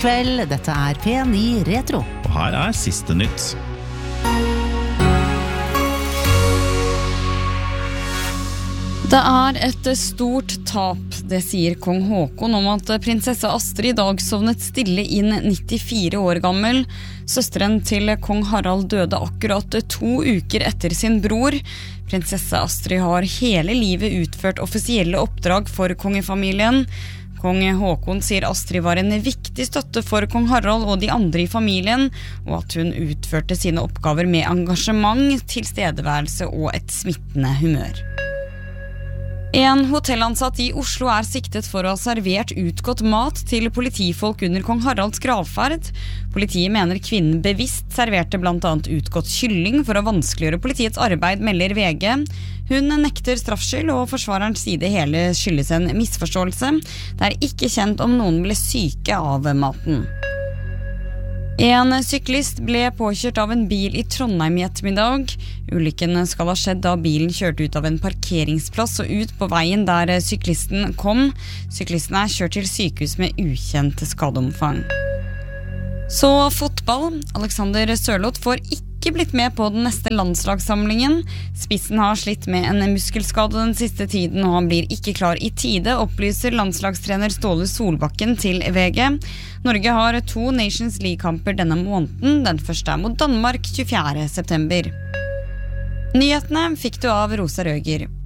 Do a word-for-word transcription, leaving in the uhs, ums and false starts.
God kveld, dette er P ni Retro. Og her er siste nytt. Det er et stort tap, det sier kong Håkon om at prinsesse Astrid i dag sovnet stille inn nittifire år gammel. Søsteren til kong Harald døde akkurat to uker etter sin bror. Prinsesse Astrid har hele livet utført offisielle oppdrag for kongefamilien. Kong Håkon sier Astrid var en viktig støtte for kong Harald og de andre i familien, og at hun utførte sine oppgaver med engasjement, tilstedeværelse og et smittende humør. En hotellansatt i Oslo er siktet for å ha servert utgått mat til politifolk under kong Haralds gravferd. Politiet mener kvinnen bevisst serverte blant annet utgått kylling for å vanskeliggjøre politiets arbeid, melder V G. Hun nekter straffskyld, og forsvarerens side hele skyldes en misforståelse. Det er ikke kjent om noen ble syke av maten. En syklist ble påkjørt av en bil i Trondheim i ettermiddag. Ulykken skal ha skjedd da bilen kjørte ut av en parkeringsplass og ut på veien der syklisten kom. Syklisten er kjørt til sykehus med ukjent skadeomfang. Så fotball. Alexander Sørloth får ikke blitt med på den neste landslagssamlingen. Spissen har slitt med en muskelskade den siste tiden, og han blir ikke klar i tide, opplyser landslagstrener Ståle Solbakken til V G. Norge har to Nations League-kamper denne måneden. Den første er mot Danmark tjuefjerde september. Nyhetene fikk du av Rosa Røger.